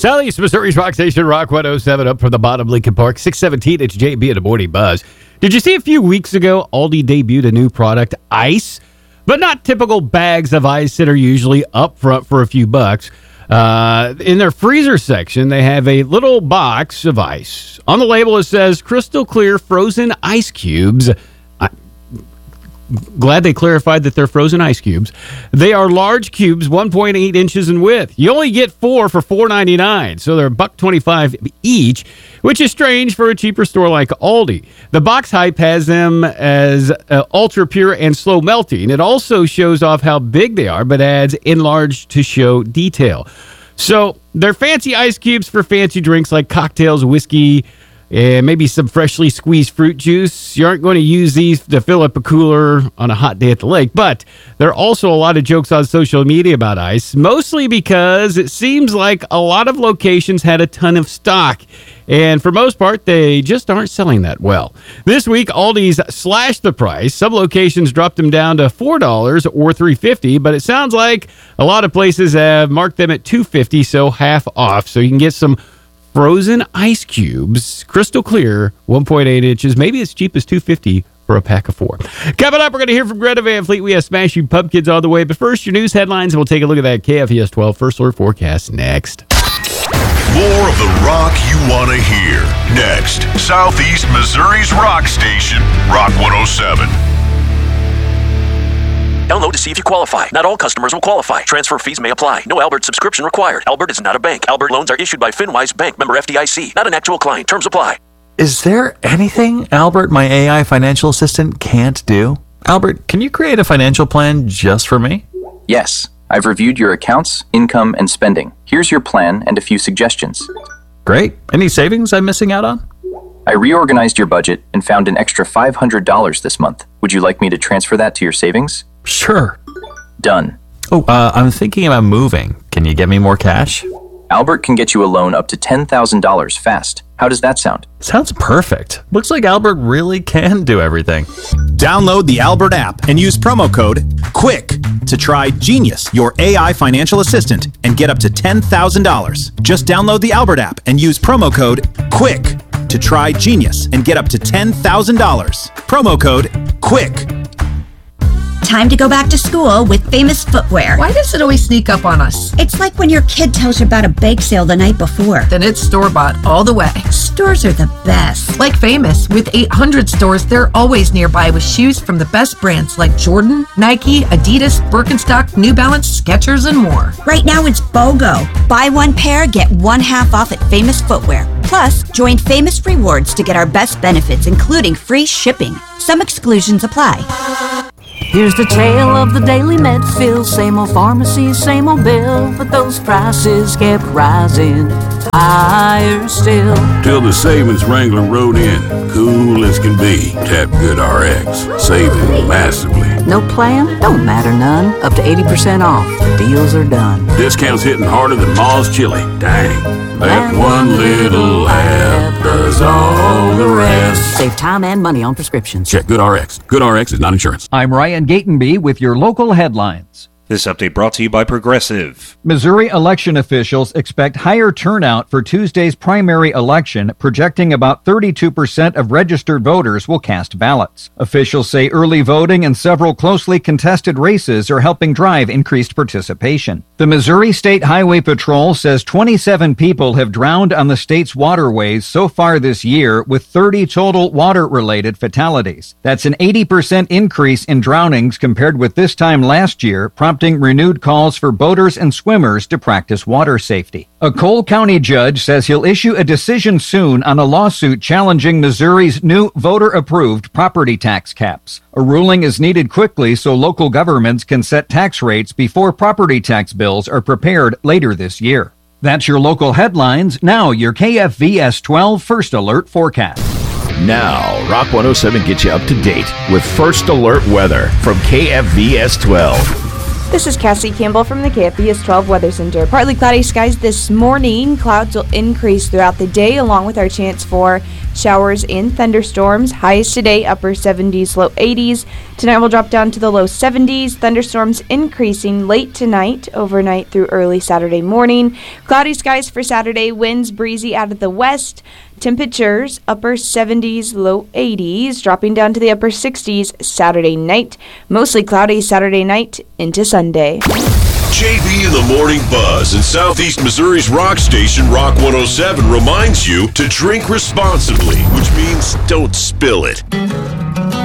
Southeast Missouri's Rock Station, Rock 107, up from the bottom, Lincoln Park, 617. It's JB in the Morning Buzz. Did you see a few weeks ago, Aldi debuted a new product, ice? But not typical bags of ice that are usually up front for a few bucks. In their freezer section, they have a little box of ice. On the label, it says crystal clear frozen ice cubes. Glad they clarified that they're frozen ice cubes. They are large cubes, 1.8 inches in width. You only get 4 for $4.99, so they're $1.25 each, which is strange for a cheaper store like Aldi. The box hype has them as ultra pure and slow melting. It also shows off how big they are, but adds enlarged to show detail. So they're fancy ice cubes for fancy drinks like cocktails, whiskey, and maybe some freshly squeezed fruit juice. You aren't going to use these to fill up a cooler on a hot day at the lake. But there are also a lot of jokes on social media about ice, mostly because it seems like a lot of locations had a ton of stock. And for most part, they just aren't selling that well. This week, Aldi's slashed the price. Some locations dropped them down to $4 or $3.50, but it sounds like a lot of places have marked them at $2.50, so half off. So you can get some frozen ice cubes, crystal clear, 1.8 inches, maybe as cheap as $2.50 for a pack of 4. Coming up, we're going to hear from Greta Van Fleet. We have Smashing Pumpkins on the way. But first, your news headlines, and we'll take a look at that KFVS 12 First Alert forecast next. More of the rock you want to hear. Next, Southeast Missouri's rock station, Rock 107. Download to see if you qualify. Not all customers will qualify. Transfer fees may apply. No Albert subscription required. Albert is not a bank. Albert loans are issued by FinWise Bank, member FDIC. Not an actual client. Terms apply. Is there anything Albert, my AI financial assistant, can't do? Albert, can you create a financial plan just for me? Yes. I've reviewed your accounts, income, and spending. Here's your plan and a few suggestions. Great. Any savings I'm missing out on? I reorganized your budget and found an extra $500 this month. Would you like me to transfer that to your savings? Sure. Done. Oh, I'm thinking about moving. Can you get me more cash? Albert can get you a loan up to $10,000 fast. How does that sound? Sounds perfect. Looks like Albert really can do everything. Download the Albert app and use promo code QUICK to try Genius, your AI financial assistant, and get up to $10,000. Just download the Albert app and use promo code QUICK to try Genius and get up to $10,000. Promo code QUICK. Time to go back to school with Famous Footwear. Why does it always sneak up on us? It's like when your kid tells you about a bake sale the night before. Then it's store-bought all the way. Stores are the best. Like Famous, with 800 stores, they're always nearby with shoes from the best brands like Jordan, Nike, Adidas, Birkenstock, New Balance, Skechers, and more. Right now it's BOGO. Buy one pair, get one half off at Famous Footwear. Plus, join Famous Rewards to get our best benefits, including free shipping. Some exclusions apply. Here's the tale of the daily meds fill. Same old pharmacy, same old bill, but those prices kept rising higher still. Till the savings wrangler rode in, cool as can be. Tap Good RX, saving massively. No plan? Don't matter none. Up to 80% off. The deals are done. Discounts hitting harder than Ma's chili. Dang. That one little app does all the rest. Save time and money on prescriptions. Check Good RX. Good RX is not insurance. I'm Ryan Gatenby with your local headlines. This update brought to you by Progressive. Missouri election officials expect higher turnout for Tuesday's primary election, projecting about 32% of registered voters will cast ballots. Officials say early voting and several closely contested races are helping drive increased participation. The Missouri State Highway Patrol says 27 people have drowned on the state's waterways so far this year, with 30 total water-related fatalities. That's an 80% increase in drownings compared with this time last year, prompting renewed calls for boaters and swimmers to practice water safety. A Cole County judge says he'll issue a decision soon on a lawsuit challenging Missouri's new voter-approved property tax caps. A ruling is needed quickly so local governments can set tax rates before property tax bills are prepared later this year. That's your local headlines. Now your KFVS 12 First Alert forecast. Now, Rock 107 gets you up to date with First Alert weather from KFVS 12. This is Cassie Campbell from the KFBS 12 Weather Center. Partly cloudy skies this morning. Clouds will increase throughout the day, along with our chance for showers and thunderstorms. Highs today, upper 70s, low 80s. Tonight will drop down to the low 70s. Thunderstorms increasing late tonight, overnight through early Saturday morning. Cloudy skies for Saturday, winds breezy out of the west. Temperatures, upper 70s, low 80s, dropping down to the upper 60s Saturday night. Mostly cloudy Saturday night into Sunday. JB in the Morning Buzz and Southeast Missouri's rock station, Rock 107, reminds you to drink responsibly, which means don't spill it.